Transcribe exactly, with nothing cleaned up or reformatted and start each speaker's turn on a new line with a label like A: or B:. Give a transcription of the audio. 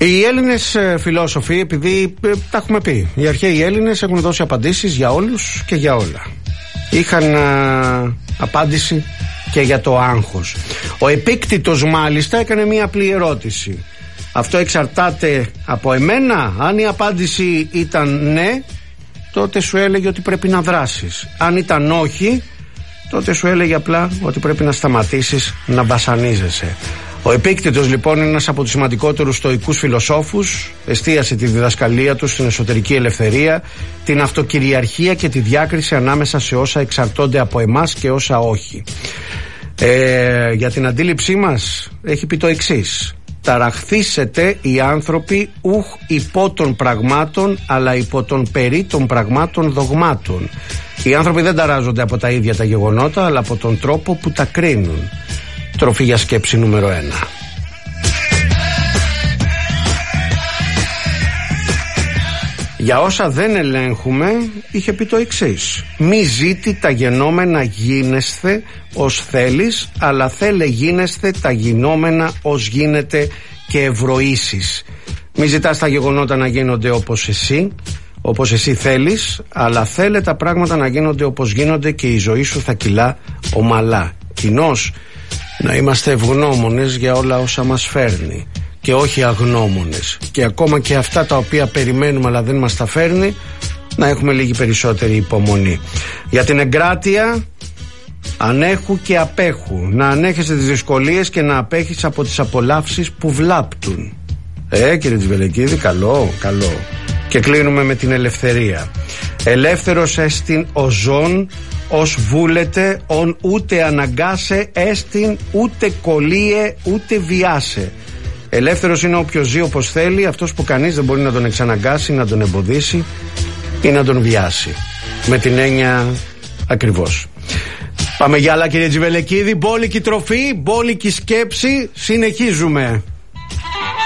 A: Οι Έλληνες φιλόσοφοι, επειδή τα έχουμε πει, οι αρχαίοι Έλληνες έχουν δώσει απαντήσεις για όλους και για όλα. Είχαν α, απάντηση και για το άγχος. Ο Επίκτητος μάλιστα έκανε μία απλή ερώτηση. Αυτό εξαρτάται από εμένα? Αν η απάντηση ήταν ναι, τότε σου έλεγε ότι πρέπει να δράσεις. Αν ήταν όχι, τότε σου έλεγε απλά ότι πρέπει να σταματήσεις να βασανίζεσαι. Ο Επίκτητος λοιπόν είναι ένας από τους σημαντικότερους στοικούς φιλοσόφους. Εστίασε τη διδασκαλία του στην εσωτερική ελευθερία, την αυτοκυριαρχία και τη διάκριση ανάμεσα σε όσα εξαρτώνται από εμάς και όσα όχι. Ε, για την αντίληψή μας έχει πει το εξής: ταραχθήσετε οι άνθρωποι ουχ υπό των πραγμάτων, αλλά υπό των περί των πραγμάτων δογμάτων. Οι άνθρωποι δεν ταράζονται από τα ίδια τα γεγονότα, αλλά από τον τρόπο που τα κρίνουν. Τροφή για σκέψη νούμερο ένα. Για όσα δεν ελέγχουμε, είχε πει το εξής: μη ζήτη τα γενόμενα γίνεσθε ως θέλεις, αλλά θέλε γίνεσθε τα γινόμενα ως γίνεται και ευρωήσεις. Μη ζητάς τα γεγονότα να γίνονται όπως εσύ, όπως εσύ θέλεις, αλλά θέλε τα πράγματα να γίνονται όπως γίνονται και η ζωή σου θα κυλά ομαλά. Κοινώς να είμαστε ευγνώμονες για όλα όσα μας φέρνει και όχι αγνώμονες, και ακόμα και αυτά τα οποία περιμένουμε αλλά δεν μας τα φέρνει, να έχουμε λίγη περισσότερη υπομονή. Για την εγκράτεια, ανέχου και απέχου. Να ανέχεσαι τις δυσκολίες και να απέχεις από τις απολαύσεις που βλάπτουν. Ε κύριε Τζιβελεκίδη, καλό, καλό. Και κλείνουμε με την ελευθερία. Ελεύθερος εστιν ο ζών, ως βούλετε, ον ούτε αναγκάσε έστιν, ούτε κολλίε, ούτε βιάσε. Ελεύθερος είναι όποιος ζει όπως θέλει, αυτός που κανείς δεν μπορεί να τον εξαναγκάσει, να τον εμποδίσει ή να τον βιάσει. Με την έννοια ακριβώς. Πάμε για άλλα κύριε Τζιβελεκίδη. Μπόλικη τροφή, μπόλικη σκέψη. Συνεχίζουμε.